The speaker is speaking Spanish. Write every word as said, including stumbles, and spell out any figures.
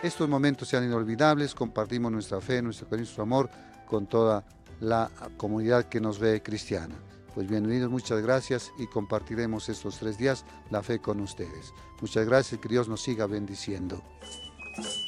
estos momentos sean inolvidables, compartimos nuestra fe, nuestro cariño, nuestro amor con toda la comunidad que nos ve cristiana. Pues bienvenidos, muchas gracias y compartiremos estos tres días la fe con ustedes. Muchas gracias, que Dios nos siga bendiciendo.